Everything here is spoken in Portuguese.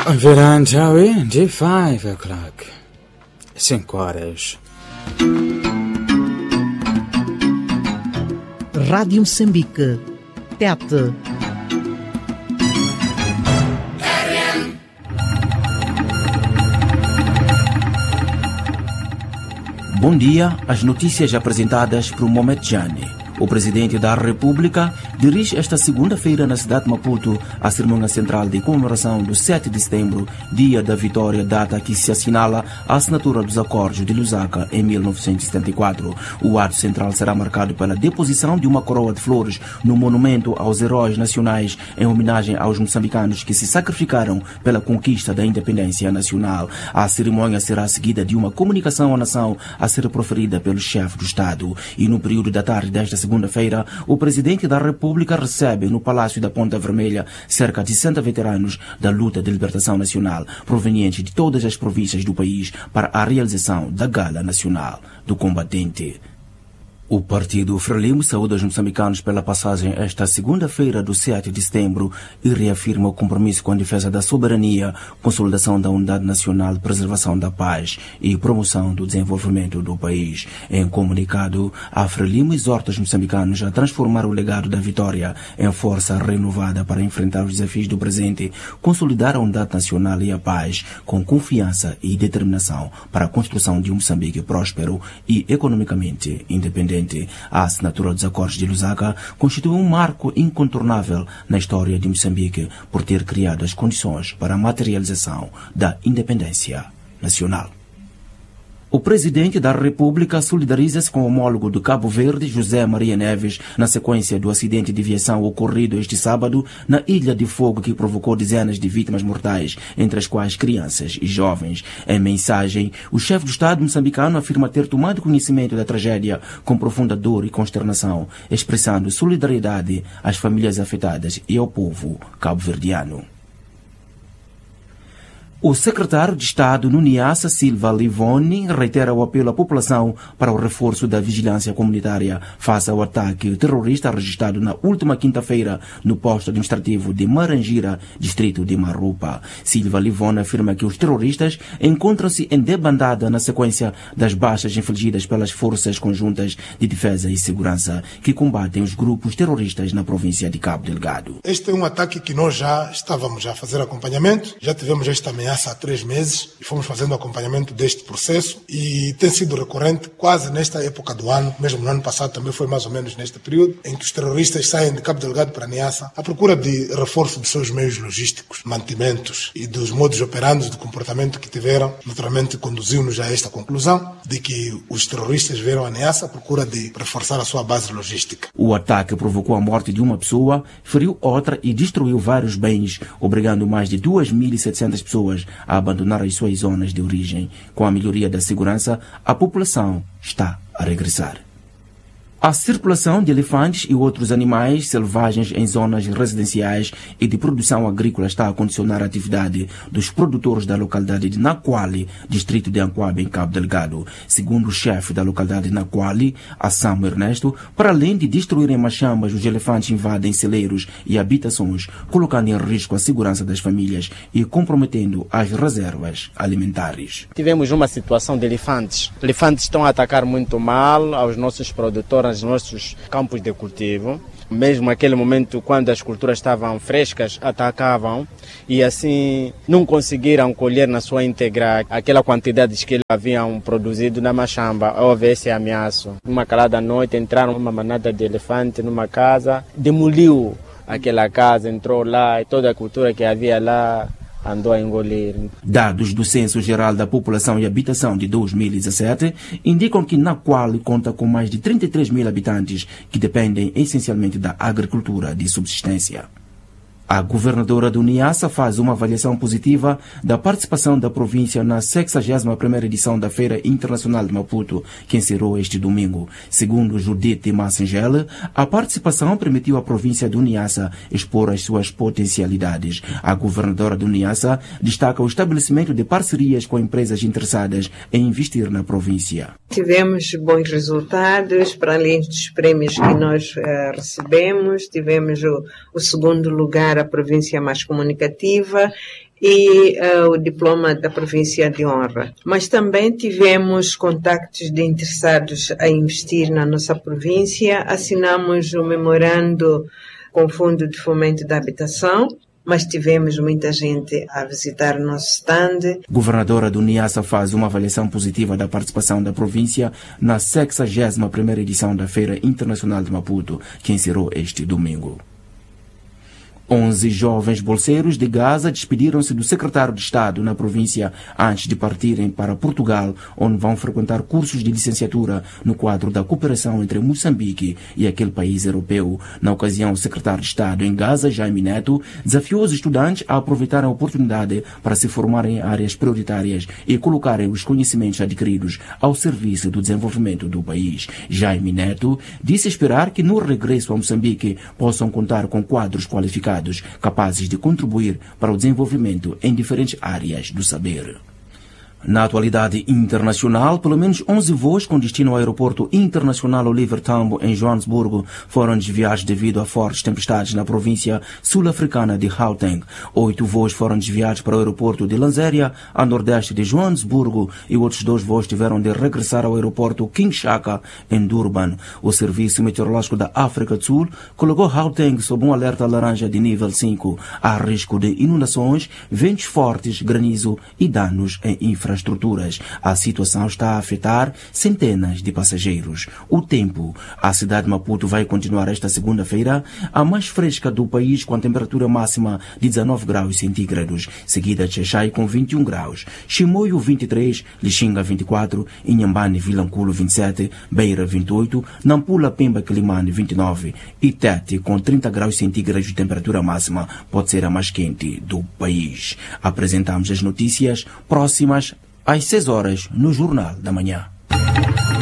Virantawi de 5 o'clock. 5 horas. Rádio Moçambique. Tete. Bom dia, as notícias apresentadas por Mohamed Jani. O presidente da República dirige esta segunda-feira na cidade de Maputo a cerimônia central de comemoração do 7 de setembro, dia da vitória, data que se assinala a assinatura dos acordos de Lusaka em 1974. O ato central será marcado pela deposição de uma coroa de flores no monumento aos heróis nacionais em homenagem aos moçambicanos que se sacrificaram pela conquista da independência nacional. A cerimônia será seguida de uma comunicação à nação a ser proferida pelo chefe do Estado. E no período da tarde desta segunda-feira, o presidente da República recebe no Palácio da Ponta Vermelha cerca de 60 veteranos da luta de libertação nacional, provenientes de todas as províncias do país, para a realização da Gala Nacional do Combatente. O Partido Frelimo saúda os moçambicanos pela passagem esta segunda-feira do 7 de setembro e reafirma o compromisso com a defesa da soberania, consolidação da unidade nacional, preservação da paz e promoção do desenvolvimento do país. Em comunicado, a Frelimo exorta os moçambicanos a transformar o legado da vitória em força renovada para enfrentar os desafios do presente, consolidar a unidade nacional e a paz com confiança e determinação para a construção de um Moçambique próspero e economicamente independente. A assinatura dos acordos de Lusaka constitui um marco incontornável na história de Moçambique por ter criado as condições para a materialização da independência nacional. O presidente da República solidariza-se com o homólogo do Cabo Verde, José Maria Neves, na sequência do acidente de aviação ocorrido este sábado na Ilha de Fogo, que provocou dezenas de vítimas mortais, entre as quais crianças e jovens. Em mensagem, o chefe do Estado moçambicano afirma ter tomado conhecimento da tragédia com profunda dor e consternação, expressando solidariedade às famílias afetadas e ao povo cabo-verdiano. O secretário de Estado no Niassa, Silva Livoni, reitera o apelo à população para o reforço da vigilância comunitária face ao ataque terrorista registrado na última quinta-feira no posto administrativo de Marangira, distrito de Marupa. Silva Livoni afirma que os terroristas encontram-se em debandada na sequência das baixas infligidas pelas forças conjuntas de defesa e segurança que combatem os grupos terroristas na província de Cabo Delgado. Este é um ataque que nós já estávamos a fazer acompanhamento, já tivemos esta ameaça há 3 meses e fomos fazendo acompanhamento deste processo e tem sido recorrente quase nesta época do ano, mesmo no ano passado também foi mais ou menos neste período, em que os terroristas saem de Cabo Delgado para Niassa à procura de reforço dos seus meios logísticos, mantimentos e dos modos operandos de comportamento que tiveram. Naturalmente conduziu-nos a esta conclusão de que os terroristas vieram a Niassa à procura de reforçar a sua base logística. O ataque provocou a morte de uma pessoa, feriu outra e destruiu vários bens, obrigando mais de 2.700 pessoas a abandonar as suas zonas de origem. Com a melhoria da segurança, a população está a regressar. A circulação de elefantes e outros animais selvagens em zonas residenciais e de produção agrícola está a condicionar a atividade dos produtores da localidade de Naquali, distrito de Anquabe, em Cabo Delgado. Segundo o chefe da localidade de Naquali, Assam Ernesto, para além de destruírem machambas, os elefantes invadem celeiros e habitações, colocando em risco a segurança das famílias e comprometendo as reservas alimentares. Tivemos uma situação de elefantes. Elefantes estão a atacar muito mal aos nossos produtores, nos nossos campos de cultivo. Mesmo naquele momento, quando as culturas estavam frescas, atacavam e assim não conseguiram colher na sua íntegra aquela quantidade que eles haviam produzido na machamba. Houve esse ameaço. Uma calada noite entraram uma manada de elefante numa casa, demoliu aquela casa, entrou lá e toda a cultura que havia lá andou a engolir. Dados do Censo Geral da População e Habitação de 2017 indicam que Naquali conta com mais de 33 mil habitantes que dependem essencialmente da agricultura de subsistência. A governadora do Niassa faz uma avaliação positiva da participação da província na 61ª edição da Feira Internacional de Maputo, que encerrou este domingo. Segundo Judite Massengel, a participação permitiu à província do Niassa expor as suas potencialidades. A governadora do Niassa destaca o estabelecimento de parcerias com empresas interessadas em investir na província. Tivemos bons resultados, para além dos prêmios que nós recebemos, tivemos o segundo lugar, a província mais comunicativa, e o diploma da província de honra. Mas também tivemos contactos de interessados a investir na nossa província, assinamos um memorando com o Fundo de Fomento da Habitação, mas tivemos muita gente a visitar o nosso stand. Governadora do Niassa faz uma avaliação positiva da participação da província na 61ª edição da Feira Internacional de Maputo, que encerrou este domingo. 11 jovens bolseiros de Gaza despediram-se do secretário de Estado na província antes de partirem para Portugal, onde vão frequentar cursos de licenciatura no quadro da cooperação entre Moçambique e aquele país europeu. Na ocasião, o secretário de Estado em Gaza, Jaime Neto, desafiou os estudantes a aproveitarem a oportunidade para se formarem em áreas prioritárias e colocarem os conhecimentos adquiridos ao serviço do desenvolvimento do país. Jaime Neto disse esperar que no regresso a Moçambique possam contar com quadros qualificados capazes de contribuir para o desenvolvimento em diferentes áreas do saber. Na atualidade internacional, pelo menos 11 voos com destino ao aeroporto internacional Oliver Tambo, em Joanesburgo, foram desviados devido a fortes tempestades na província sul-africana de Gauteng. 8 voos foram desviados para o aeroporto de Lanzéria, a nordeste de Joanesburgo, e outros 2 voos tiveram de regressar ao aeroporto King Shaka, em Durban. O Serviço Meteorológico da África do Sul colocou Gauteng sob um alerta laranja de nível 5. Há risco de inundações, ventos fortes, granizo e danos em infraestruturas. A situação está a afetar centenas de passageiros. O tempo. A cidade de Maputo vai continuar esta segunda-feira a mais fresca do país, com a temperatura máxima de 19 graus centígrados, seguida de Xaixai com 21 graus, Chimoio 23, Lixinga 24, Inhambane Vilanculo 27, Beira 28, Nampula Pemba Quilimane 29 e Tete com 30 graus centígrados de temperatura máxima, pode ser a mais quente do país. Apresentamos as notícias próximas às 6 horas no Jornal da Manhã.